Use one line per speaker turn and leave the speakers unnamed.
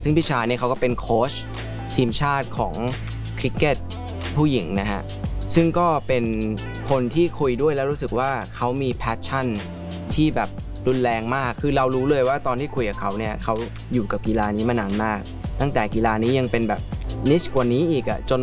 ซึ่งพี่ชาเนี่ยเขาก็เป็นโค้ชทีมชาติของคริกเก็ตผู้หญิงนะฮะซึ่งก็เป็นคนที่คุยด้วยแล้วรู้สึกว่าเขามีแพชชั่นที่แบบรุนแรงมากคือเรารู้เลยว่าตอนที่คุยกับเขาเนี่ยเขาอยู่กับกีฬานี้มานานมากตั้งแต่กีฬานี้ยังเป็นแบบนิชกว่านี้อีกจน